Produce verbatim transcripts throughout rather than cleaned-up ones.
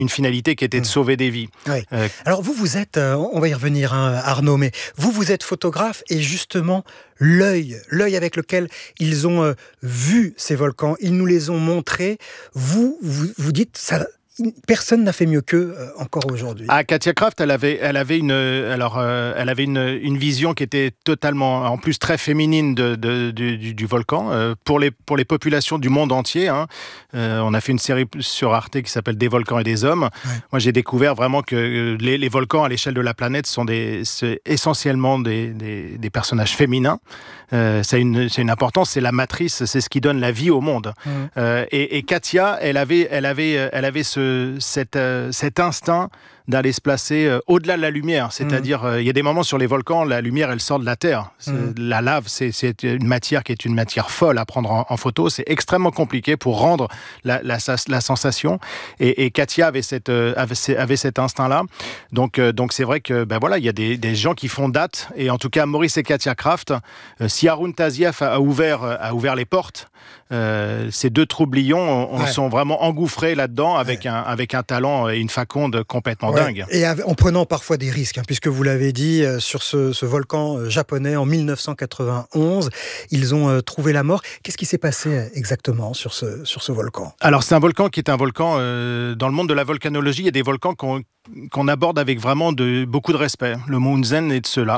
une finalité qui était de sauver des vies. Oui. Euh... Alors vous, vous êtes, euh, on va y revenir, hein, Arnaud, mais vous, vous êtes photographe et justement, l'œil, l'œil avec lequel ils ont euh, vu ces volcans, ils nous les ont montrés, vous, vous, vous dites, ça... Personne n'a fait mieux qu'eux euh, encore aujourd'hui. Ah, Katia Kraft, elle avait, elle avait une, alors, euh, elle avait une, une vision qui était totalement, en plus très féminine de, de, du, du, du volcan euh, pour les pour les populations du monde entier. Hein. Euh, on a fait une série sur Arte qui s'appelle Des volcans et des hommes. Ouais. Moi, j'ai découvert vraiment que les, les volcans à l'échelle de la planète sont des, c'est essentiellement des, des, des personnages féminins. Euh, c'est une, c'est une importance, c'est la matrice, c'est ce qui donne la vie au monde. Mmh. Euh, et, et Katia, elle avait, elle avait, elle avait ce, cet, euh, cet instinct d'aller se placer euh, au-delà de la lumière. C'est-à-dire, euh, il y a des moments sur les volcans, la lumière, elle sort de la terre. Mmh. La lave, c'est, c'est une matière qui est une matière folle à prendre en, en photo. C'est extrêmement compliqué pour rendre la, la, la sensation. Et, et Katia avait, cette, euh, avait, avait cet instinct-là. Donc, euh, donc c'est vrai que ben voilà, il y a des, des gens qui font date. Et en tout cas, Maurice et Katia Kraft, euh, si Haroun Tazieff a, a, ouvert, a ouvert les portes, euh, ces deux troublions on, on ouais. sont vraiment engouffrés là-dedans avec, ouais. un, avec un talent et une faconde complètement ouais. dingue. Et en prenant parfois des risques, hein, puisque vous l'avez dit, euh, sur ce, ce volcan japonais en mille neuf cent quatre-vingt-onze, ils ont euh, trouvé la mort. Qu'est-ce qui s'est passé exactement sur ce, sur ce volcan ? Alors c'est un volcan qui est un volcan, euh, dans le monde de la volcanologie, il y a des volcans qu'on, qu'on aborde avec vraiment de, beaucoup de respect. Le Munzen est de ceux-là.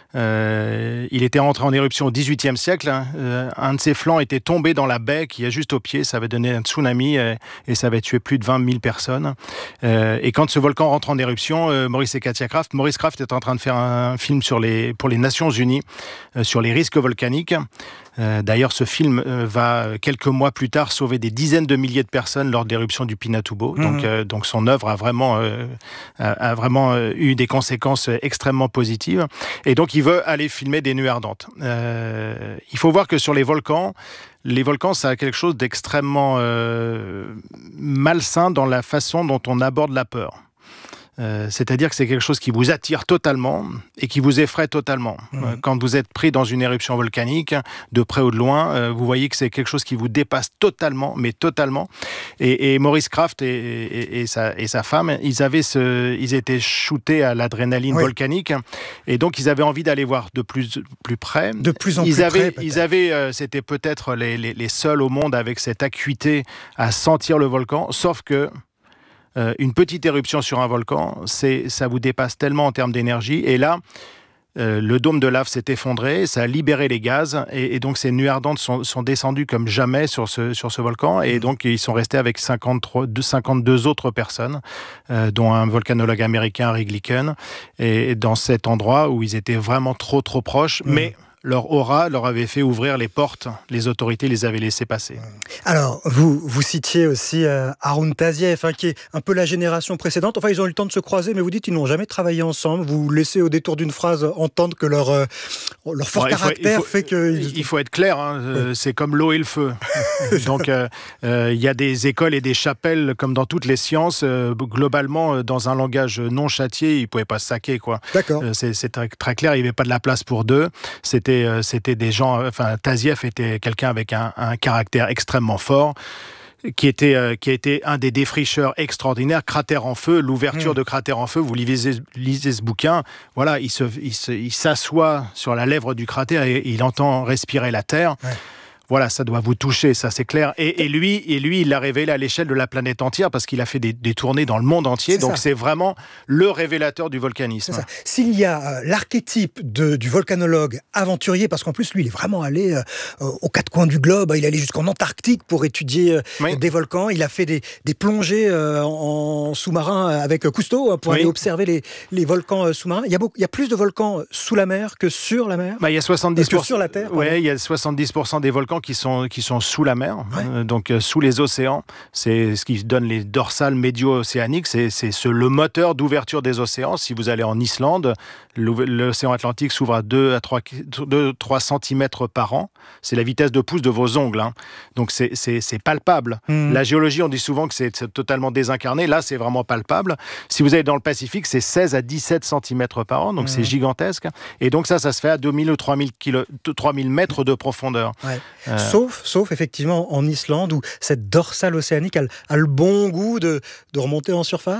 Euh, il était rentré en éruption au dix-huitième siècle. Hein. Euh, un de ses flancs était tombé dans la baie qui est juste au pied. Ça avait donné un tsunami et, et ça avait tué plus de vingt mille personnes. Euh, et quand ce volcan rentre en éruption, euh, Maurice et Katia Kraft, Maurice Kraft est en train de faire un film sur les, pour les Nations Unies euh, sur les risques volcaniques. Euh, d'ailleurs, ce film euh, va, quelques mois plus tard, sauver des dizaines de milliers de personnes lors de l'éruption du Pinatubo. Mmh. Donc, euh, donc son œuvre a vraiment, euh, a, a vraiment euh, eu des conséquences extrêmement positives. Et donc, il veut aller filmer des nuées ardentes. Euh, il faut voir que sur les volcans, les volcans, ça a quelque chose d'extrêmement euh, malsain dans la façon dont on aborde la peur. Euh, c'est-à-dire que c'est quelque chose qui vous attire totalement et qui vous effraie totalement. Mmh. Euh, quand vous êtes pris dans une éruption volcanique, de près ou de loin, euh, vous voyez que c'est quelque chose qui vous dépasse totalement, mais totalement. Et, et Maurice Kraft et, et, et, sa, et sa femme, ils, avaient ce, ils étaient shootés à l'adrénaline oui. volcanique et donc ils avaient envie d'aller voir de plus, plus près. De plus en ils plus avaient, près, peut-être. Ils avaient, euh, c'était peut-être les, les, les seuls au monde avec cette acuité à sentir le volcan, sauf que Euh, une petite éruption sur un volcan, c'est, ça vous dépasse tellement en termes d'énergie. Et là, euh, le dôme de lave s'est effondré, ça a libéré les gaz. Et, et donc, ces nuées ardentes sont, sont descendues comme jamais sur ce, sur ce volcan. Et donc, ils sont restés avec cinquante-trois, cinquante-deux autres personnes, euh, dont un volcanologue américain, Rick Glicken. Et dans cet endroit où ils étaient vraiment trop, trop proches. Mmh. Mais leur aura leur avait fait ouvrir les portes. Les autorités les avaient laissés passer. Alors, vous, vous citiez aussi euh, Haroun Tazieff, hein, qui est un peu la génération précédente. Enfin, ils ont eu le temps de se croiser, mais vous dites qu'ils n'ont jamais travaillé ensemble. Vous laissez au détour d'une phrase entendre que leur, euh, leur fort ouais, caractère il faut, il faut, fait que... Il, il faut être clair, hein, oui. C'est comme l'eau et le feu. Donc, il euh, euh, y a des écoles et des chapelles, comme dans toutes les sciences. Euh, globalement, dans un langage non châtié, ils ne pouvaient pas se saquer, quoi. D'accord. Euh, c'est, c'est très, très clair, il n'y avait pas de la place pour deux. C'était C'était des gens, enfin Tazieff était quelqu'un avec un, un caractère extrêmement fort, qui était, euh, qui a été un des défricheurs extraordinaires. Cratère en feu, l'ouverture mmh. de Cratère en feu, vous lisez, lisez ce bouquin, voilà, il, se, il, se, il s'assoit sur la lèvre du cratère et il entend respirer la terre. Ouais. Voilà, ça doit vous toucher, ça c'est clair. Et, et, lui, et lui, il l'a révélé à l'échelle de la planète entière parce qu'il a fait des, des tournées dans le monde entier. C'est donc ça. C'est vraiment le révélateur du volcanisme. C'est ça. S'il y a euh, l'archétype de, du volcanologue aventurier, parce qu'en plus lui, il est vraiment allé euh, aux quatre coins du globe, il est allé jusqu'en Antarctique pour étudier euh, oui. des volcans. Il a fait des, des plongées euh, en sous-marin avec Cousteau pour oui. aller observer les, les volcans euh, sous-marins. Il y, a beaucoup, il y a plus de volcans sous la mer que sur la mer. Bah, il y a soixante-dix pour cent que sur la terre. Oui, il y a soixante-dix pour cent des volcans qui sont, qui sont sous la mer, ouais. euh, donc euh, sous les océans. C'est ce qui donne les dorsales médio-océaniques. C'est, c'est ce, le moteur d'ouverture des océans. Si vous allez en Islande, l'océan Atlantique s'ouvre à deux à trois centimètres par an. C'est la vitesse de pouce de vos ongles. Hein. Donc c'est, c'est, c'est palpable. Mmh. La géologie, on dit souvent que c'est, c'est totalement désincarné. Là, c'est vraiment palpable. Si vous allez dans le Pacifique, c'est seize à dix-sept centimètres par an. Donc mmh. c'est gigantesque. Et donc ça, ça se fait à deux mille ou trois mille mètres de profondeur. Ouais. Euh... Sauf, sauf effectivement en Islande où cette dorsale océanique a, a le bon goût de, de remonter en surface.